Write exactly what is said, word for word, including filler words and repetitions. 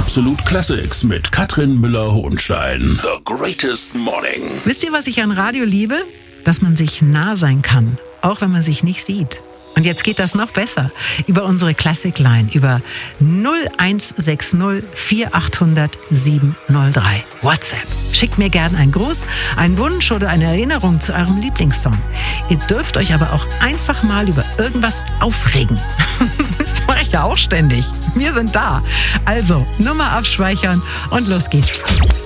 Absolut Classics mit Katrin Müller-Hohenstein. The greatest morning. Wisst ihr, was ich an Radio liebe? Dass man sich nah sein kann, auch wenn man sich nicht sieht. Und jetzt geht das noch besser über unsere Classic Line, über null eins sechs null vier acht null null sieben null drei. WhatsApp. Schickt mir gerne einen Gruß, einen Wunsch oder eine Erinnerung zu eurem Lieblingssong. Ihr dürft euch aber auch einfach mal über irgendwas aufregen. Das mache ich ja auch ständig. Wir sind da. Also, Nummer abspeichern und los geht's.